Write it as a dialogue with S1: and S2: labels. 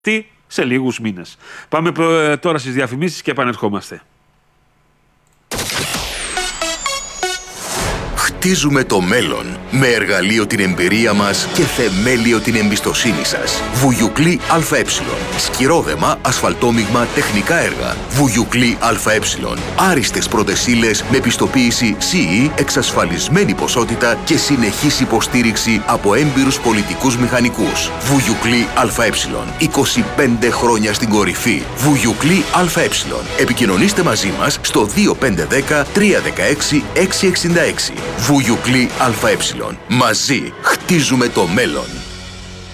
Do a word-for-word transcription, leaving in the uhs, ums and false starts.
S1: Τι, σε λίγους μήνες. Πάμε τώρα στις διαφημίσεις και επανερχόμαστε.
S2: Χτίζουμε το μέλλον με εργαλείο την εμπειρία μας και θεμέλιο την εμπιστοσύνη σας. Βουγιουκλή ΑΕ. Σκυρόδεμα, ασφαλτόμιγμα, τεχνικά έργα. Βουγιουκλή ΑΕ. Άριστες πρώτες ύλες με πιστοποίηση σι ι, εξασφαλισμένη ποσότητα και συνεχής υποστήριξη από έμπειρους πολιτικούς μηχανικούς. Βουγιουκλή ΑΕ. είκοσι πέντε χρόνια στην κορυφή. Βουγιουκλή ΑΕ. Επικοινωνήστε μαζί μας στο δύο πέντε ένα μηδέν τρία ένα έξι έξι έξι έξι. Βουγιουκλή ΑΕ. Μαζί χτίζουμε το μέλλον.